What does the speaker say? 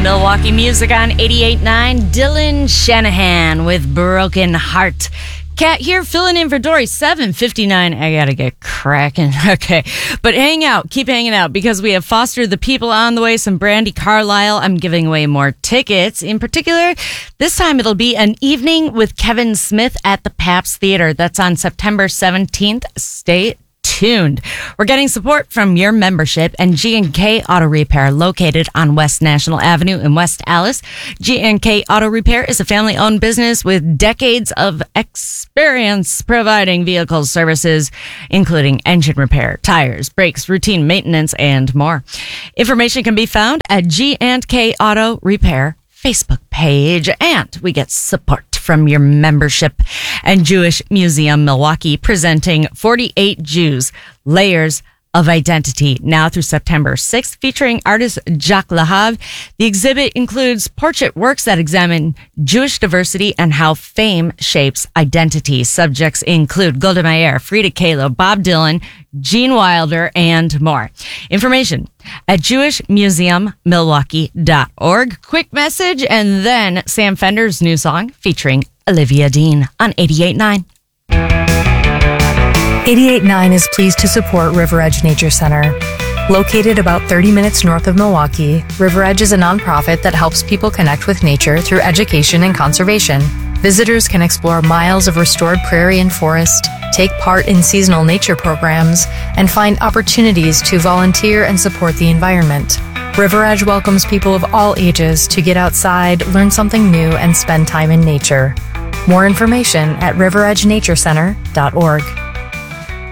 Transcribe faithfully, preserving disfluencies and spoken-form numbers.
Milwaukee music on eighty-eight point nine. Dylan Shanahan with Broken Heart. Kat here, filling in for Dory, seven fifty-nine. I gotta get cracking. Okay. But hang out. Keep hanging out because we have Foster the People on the way, some Brandy Carlisle. I'm giving away more tickets. In particular, this time it'll be an evening with Kevin Smith at the Pabst Theater. That's on September seventeenth. Stay tuned. We're getting support from your membership and G and K Auto Repair, located on West National Avenue in West Allis. G and K Auto Repair is a family-owned business with decades of experience providing vehicle services, including engine repair, tires, brakes, routine maintenance, and more. Information can be found at G and K Auto Repair Facebook page, and we get support from your membership and Jewish Museum Milwaukee, presenting forty-eight Jews, Layers of Identity, now through September sixth, featuring artist Jacques Lahav. The exhibit includes portrait works that examine Jewish diversity and how fame shapes identity. Subjects include Golda Meir, Frida Kahlo, Bob Dylan, Gene Wilder, and more. Information at jewish museum milwaukee dot org. Quick message, and then Sam Fender's new song featuring Olivia Dean on eighty-eight point nine. eighty-eight point nine is pleased to support River Edge Nature Center. Located about thirty minutes north of Milwaukee, River Edge is a nonprofit that helps people connect with nature through education and conservation. Visitors can explore miles of restored prairie and forest, take part in seasonal nature programs, and find opportunities to volunteer and support the environment. River Edge welcomes people of all ages to get outside, learn something new, and spend time in nature. More information at river edge nature center dot org.